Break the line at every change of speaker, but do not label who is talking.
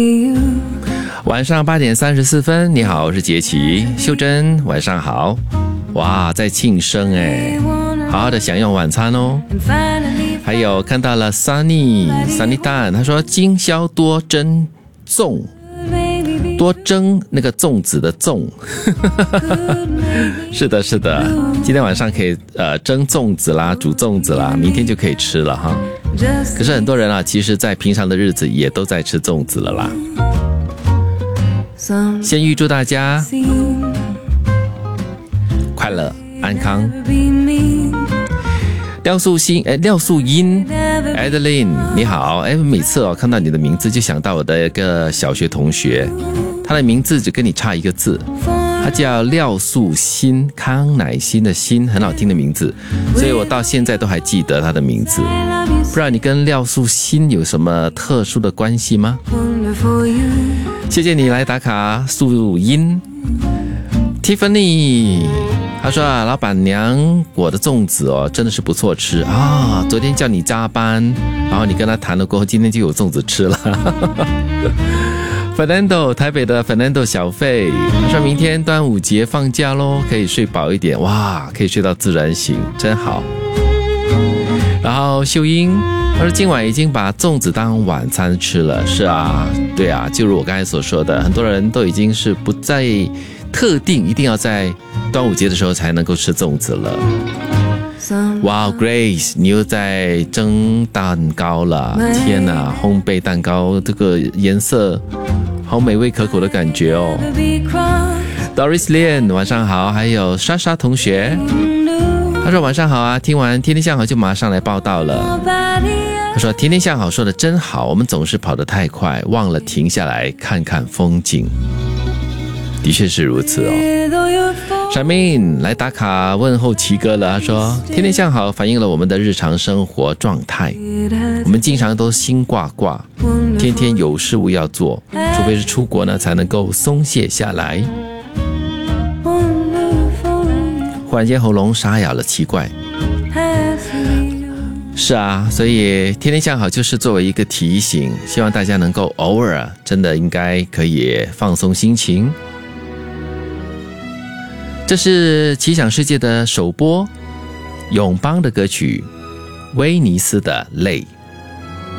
晚上8点34分，你好，我是杰奇。秀珍，晚上好。哇，在庆生哎，好好的享用晚餐哦。还有看到了 Sunny 蛋，他说今宵多蒸粽，多蒸那个粽子的粽。是的，是的，今天晚上可以蒸粽子啦，煮粽子啦，明天就可以吃了哈。可是很多人啊，其实在平常的日子也都在吃粽子了啦。先预祝大家快乐安康。廖素英 Adeline 你好，每次看到你的名字就想到我的一个小学同学，他的名字只跟你差一个字，他叫廖素欣，康乃馨的馨，很好听的名字，所以我到现在都还记得他的名字。不知道你跟廖素欣有什么特殊的关系吗？谢谢你来打卡。素英 Tiffany 他说老板娘我的粽子真的是不错吃啊，昨天叫你加班，然后你跟他谈了过后，今天就有粽子吃了。Fernando 台北的 Fernando 小费，他说明天端午节放假咯，可以睡饱一点，哇，可以睡到自然醒，真好。然后秀英他说今晚已经把粽子当晚餐吃了。是啊，对啊，就如我刚才所说的，很多人都已经是不再特定一定要在端午节的时候才能够吃粽子了。哇 Grace 你又在蒸蛋糕了，天哪，烘焙蛋糕这个颜色好美味可口的感觉哦。Doris Lian 晚上好。还有莎莎同学，他说晚上好啊，听完天天向好就马上来报道了。他说天天向好说的真好，我们总是跑得太快，忘了停下来看看风景。的确是如此哦。闪命来打卡问候奇哥了，他说天天向好反映了我们的日常生活状态，我们经常都心挂挂，天天有事物要做，除非是出国呢才能够松懈下来。忽然间喉咙沙哑了，奇怪。是啊，所以天天向好就是作为一个提醒，希望大家能够偶尔真的应该可以放松心情。这是奇想世界的首播，永邦的歌曲，威尼斯的泪。